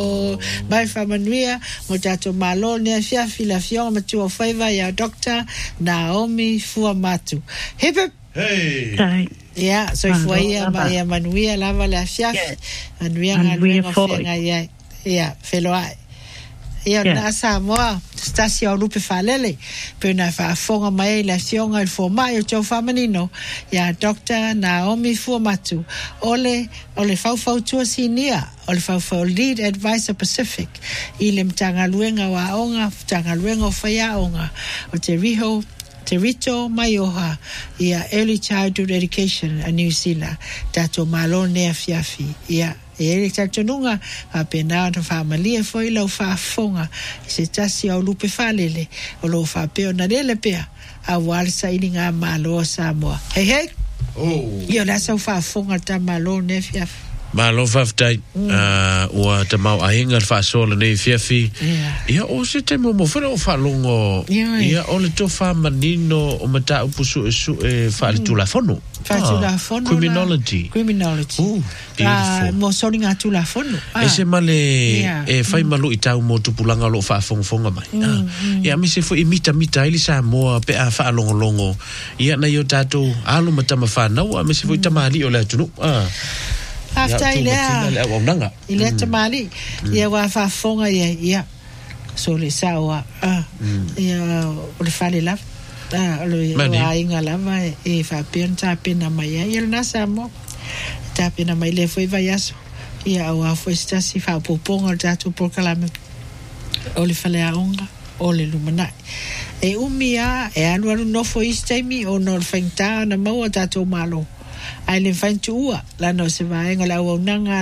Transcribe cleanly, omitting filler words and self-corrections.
mai famanuia mo tato malo ne fia filafio ma tu faiva ya Dr. Naomi Fuamatu. Hip hip. Hey. Yeah, so foi ya manuia lava la fia. Manuia foi. Yeah, feloai. Ia na Samoa stasio lupe falele pe na fa fonga mai la sionga il forma o tau famanino ya Dr. Naomi Fuamatu ole fau tua sinia ole fau lead advisor Pacific ile mtanga luenga wa onga mtanga luenga o faya onga o te rito maioha ia early childhood education a New Zealand tato malone a fiafi ia ele tatununga a pena na familia foi lo fa fonga se tasi au lupe falele o lo fa pe na dele pe a wal sa ilinga malo Samoa hey yo la so fa fonga ta malo ne fia malo faftai o te mau ainga fa sola ne fiafi ia o se te mo fa o fa longo ia o le to fa manino o mata upusu e fa tu la fono criminology beautiful mo soninga tu la fono ese male e fai malu i tau mo tupulanga lo fa fonga mai ia mi se fo imita ili sa mo pe a fa longo ia na yo tato alu mata mafa na wa mi se fo tamali o la tunu after ile tamali ia wa fa fonga ia so le sawa ia o le fale la lo inga lava e fa penta pena mai ia na Samoa ta pena mai le foi vai aso ia o foi sta si fa poponga tatu por kalame o le fale aonga o le lumanai e umia e anu no foi stemi o no fenta na mau tatu malo ai le fantua la no se vai ngola o nanga